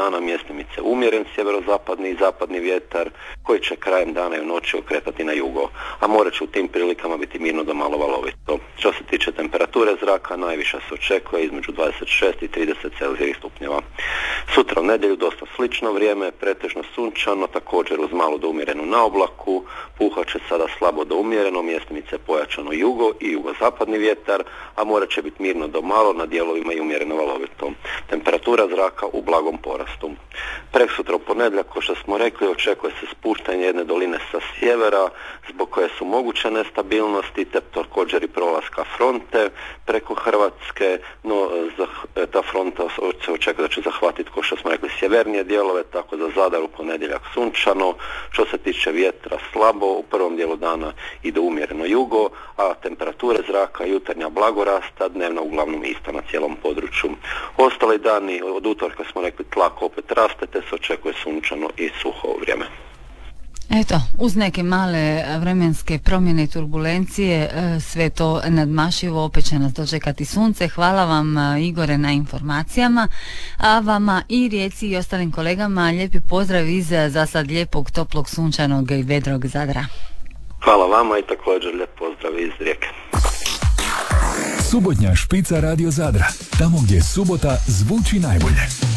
dana mjestimice umjeren sjeverozapadni i zapadni vjetar koji će krajem dana i u noći okretati na jugo, a more će u tim prilikama biti mirno do malo valovito. Što se tiče temperature zraka, najviša se očekuje između 26 i 30 celzijevih stupnjeva. Sutra u nedjelju dosta slično vrijeme, pretežno sunčano, također uz malo do umjerenu na oblaku, puhat će sada slabo do umjereno, mjestimice pojačano jugo i jugozapadni vjetar, a more će biti mirno do malo, na dijelovima i umjereno valovito. Temperatura zraka u blagom porastu. Preksutra u ponedjeljak, kao što smo rekli, očekuje se spuštanje jedne doline sa sjevera, zbog koje su moguće nestabilnosti, te također i prolaska fronte preko Hrvatske, no ta fronta se očekuje da će zahvatiti, kao što smo rekli, sjevernije dijelove, tako da Zadar u ponedjeljak sunčano, što se tiče vjetra slabo, u prvom dijelu dana ide umjereno jugo, a temperature zraka jutarnja blago rasta, dnevna uglavnom ista na cijelom području. Ostali dani od utorka smo rekli tlak opet raste, te se očekuje sunčano i suho vrijeme. Eto, uz neke male vremenske promjene i turbulencije, sve to nadmašivo, opet će nas dočekati sunce. Hvala vam, Igore, na informacijama, a vama i Rijeci i ostalim kolegama lijepi pozdrav iz za sad lijepog, toplog, sunčanog i vedrog Zadra. Hvala vama i također lijep pozdrav iz Rijeke. Subotnja špica Radio Zadra, tamo gdje subota zvuči najbolje.